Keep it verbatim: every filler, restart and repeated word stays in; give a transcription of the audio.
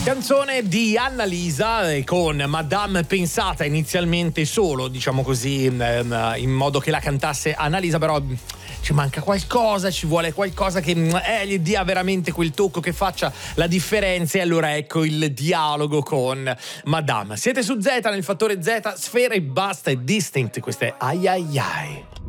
Canzone di Annalisa eh, con Madame, pensata inizialmente solo, diciamo così, ehm, in modo che la cantasse Annalisa, però ci manca qualcosa, ci vuole qualcosa che eh, gli dia veramente quel tocco che faccia la differenza, e allora ecco il dialogo con Madame. Siete su Z, nel fattore Z, Sfera e Basta e Distinct, questo è Ai Ai Ai.